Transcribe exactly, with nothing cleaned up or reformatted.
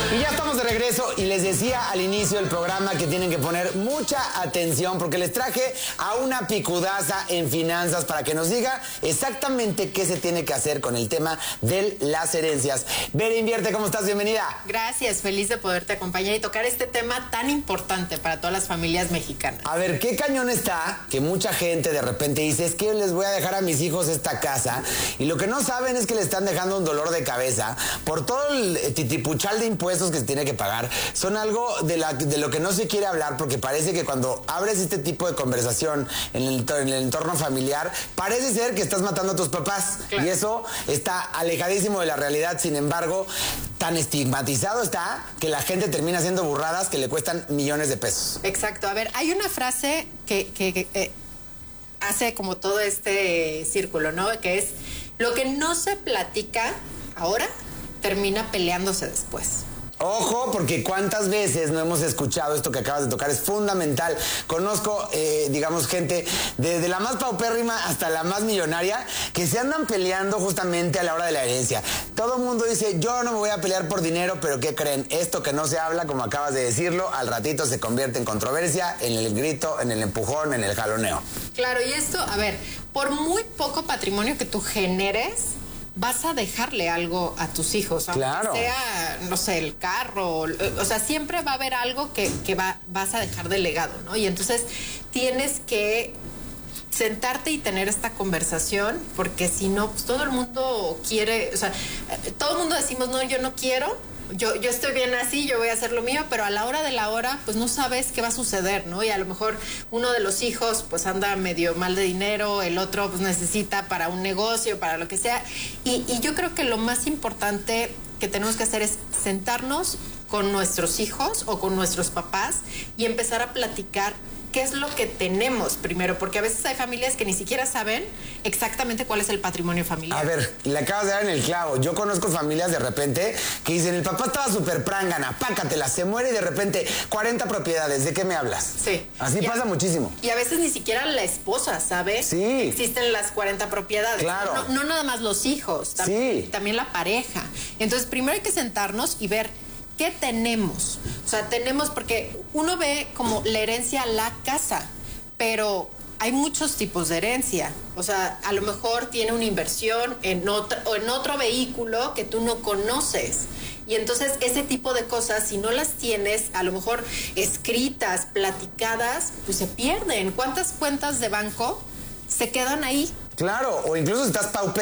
Y ya estamos de regreso y les decía al inicio del programa que tienen que poner mucha atención porque les traje a una picudaza en finanzas para que nos diga exactamente qué se tiene que hacer con el tema de las herencias. Bere Invierte, ¿cómo estás? Bienvenida. Gracias, feliz de poderte acompañar y tocar este tema tan importante para todas las familias mexicanas. A ver, qué cañón está que mucha gente de repente dice, es que les voy a dejar a mis hijos esta casa, y lo que no saben es que le están dejando un dolor de cabeza por todo el titipuchal de impuestos que se tiene que pagar. Son algo de, la, de lo que no se quiere hablar, porque parece que cuando abres este tipo de conversación en el, en el entorno familiar, parece ser que estás matando a tus papás. Claro. Y eso está alejadísimo de la realidad. Sin embargo, tan estigmatizado está que la gente termina haciendo burradas que le cuestan millones de pesos. Exacto. A ver, hay una frase que, que, que eh, hace como todo este círculo, ¿no? Que es, lo que no se platica ahora termina peleándose después. Ojo, porque cuántas veces no hemos escuchado esto que acabas de tocar, es fundamental. Conozco, eh, digamos, gente desde la más paupérrima hasta la más millonaria que se andan peleando justamente a la hora de la herencia. Todo el mundo dice, yo no me voy a pelear por dinero, pero ¿qué creen? Esto que no se habla, como acabas de decirlo, al ratito se convierte en controversia, en el grito, en el empujón, en el jaloneo. Claro, y esto, a ver, por muy poco patrimonio que tú generes, vas a dejarle algo a tus hijos, aunque claro. sea, no sé, el carro, o sea, siempre va a haber algo que, que va, vas a dejar de legado, ¿no? Y entonces tienes que sentarte y tener esta conversación, porque si no, pues todo el mundo quiere, o sea, todo el mundo decimos, no, yo no quiero, Yo, yo estoy bien así, yo voy a hacer lo mío, pero a la hora de la hora, pues no sabes qué va a suceder, ¿no? Y a lo mejor uno de los hijos, pues anda medio mal de dinero, el otro, pues necesita para un negocio, para lo que sea. Y, y yo creo que lo más importante que tenemos que hacer es sentarnos con nuestros hijos o con nuestros papás y empezar a platicar qué es lo que tenemos primero, porque a veces hay familias que ni siquiera saben exactamente cuál es el patrimonio familiar. A ver, le acabas de dar en el clavo. Yo conozco familias de repente que dicen, el papá estaba súper prángana, pácatela, se muere y de repente cuarenta propiedades, ¿de qué me hablas? Sí. Así y pasa a, muchísimo. Y a veces ni siquiera la esposa sabe sí. que existen las cuarenta propiedades. Claro. No, no nada más los hijos, también, sí. también la pareja. Entonces, primero hay que sentarnos y ver ¿qué tenemos? O sea, tenemos, porque uno ve como la herencia a la casa, pero hay muchos tipos de herencia. O sea, a lo mejor tiene una inversión en otro, o en otro vehículo que tú no conoces. Y entonces ese tipo de cosas, si no las tienes, a lo mejor escritas, platicadas, pues se pierden. ¿Cuántas cuentas de banco se quedan ahí? Claro, o incluso si estás pauper